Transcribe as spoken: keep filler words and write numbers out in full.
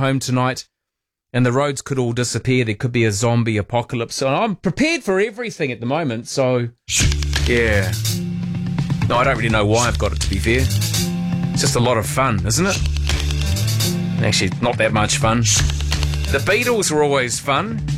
home tonight and the roads could all disappear. There could be a zombie apocalypse. So I'm prepared for everything at the moment. So, yeah. No, I don't really know why I've got it, to be fair. It's just a lot of fun, isn't it? Actually, not that much fun. The Beatles were always fun.